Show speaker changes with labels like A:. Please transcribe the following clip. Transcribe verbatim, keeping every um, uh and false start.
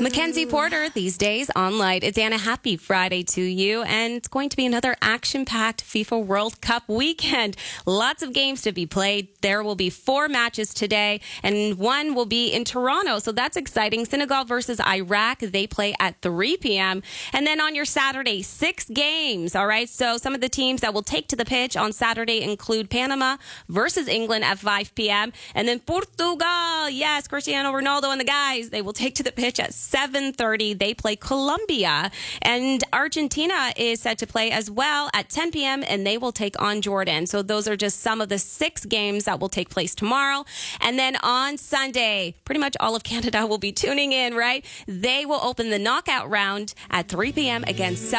A: Mackenzie Porter these days on Light. It's Anna. Happy Friday to you. And it's going to be another action-packed FIFA World Cup weekend. Lots of games to be played. There will be four matches today, and one will be in Toronto. So that's exciting. Senegal versus Iraq. They play at three p.m. And then on your Saturday, six games. All right. So some of the teams that will take to the pitch on Saturday include Panama versus England at five p.m. And then Portugal. Yes, Cristiano Ronaldo and the guys. They will take to the pitch at seven thirty. They play Colombia. And Argentina is set to play as well at ten p.m. and they will take on Jordan. So those are just some of the six games that will take place tomorrow. And then on Sunday, pretty much all of Canada will be tuning in, right? They will open the knockout round at three p.m. against South